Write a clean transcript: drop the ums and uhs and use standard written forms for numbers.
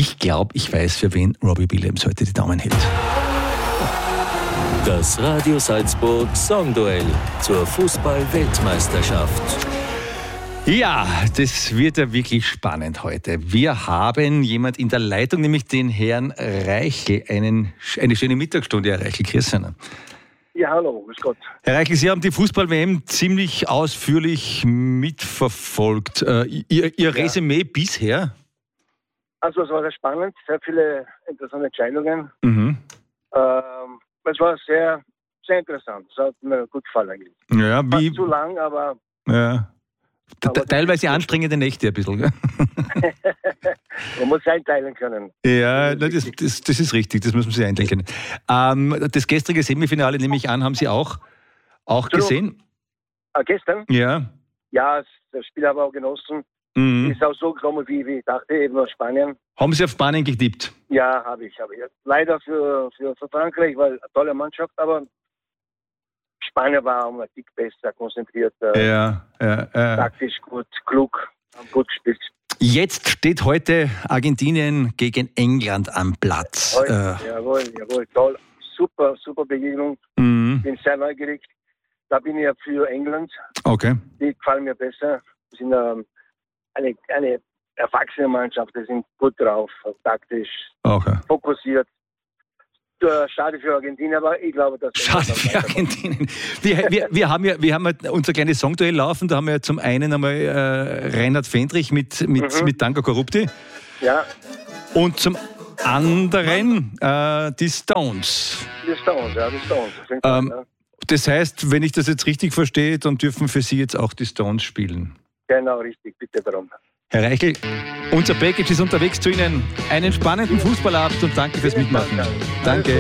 Ich glaube, ich weiß, für wen Robbie Williams heute die Daumen hält. Das Radio Salzburg Songduell zur Fußball-Weltmeisterschaft. Ja, das wird ja wirklich spannend heute. Wir haben jemand in der Leitung, nämlich den Herrn Reichel. Eine schöne Mittagsstunde, Herr Reichel. Grüß Sie. Ja, hallo, grüß Gott. Herr Reichel, Sie haben die Fußball-WM ziemlich ausführlich mitverfolgt. Ihr Resümee bisher? Also es war sehr spannend, sehr viele interessante Entscheidungen. Mhm. Es war sehr, sehr interessant. Es hat mir gut gefallen eigentlich. Ja, wie? Fast zu lang, aber... Ja. Aber teilweise anstrengende Nächte ein bisschen, gell? Man muss einteilen können. Ja, das ist richtig, das muss man sich einteilen können. Das gestrige Semifinale, nehme ich an, haben Sie auch gesehen? Gestern? Ja. Ja, das Spiel habe ich auch genossen. Mhm. Ist auch so gekommen, wie ich dachte, eben aus Spanien. Haben Sie auf Spanien getippt? Ja, habe ich. Leider für Frankreich, weil eine tolle Mannschaft, aber Spanien war um ein Tick besser, konzentriert, taktisch gut, klug, gut gespielt. Jetzt steht heute Argentinien gegen England am Platz. Jawohl, toll. Super Begegnung. Bin sehr neugierig. Da bin ich ja für England. Okay. Die gefallen mir besser. Wir sind eine erwachsene Mannschaft, die sind gut drauf, taktisch, fokussiert. Schade für Argentinien, aber ich glaube, dass... Schade für Argentinien. Wir haben ja unser kleines Songduell laufen, da haben wir zum einen einmal Reinhard Fendrich mit Tango Corrupti. Ja. Und zum anderen die Stones. Die Stones. Das heißt, wenn ich das jetzt richtig verstehe, dann dürfen für Sie jetzt auch die Stones spielen. Genau, richtig. Bitte darum. Herr Reichel, unser Package ist unterwegs zu Ihnen. Einen spannenden Fußballabend und danke fürs Mitmachen. Danke.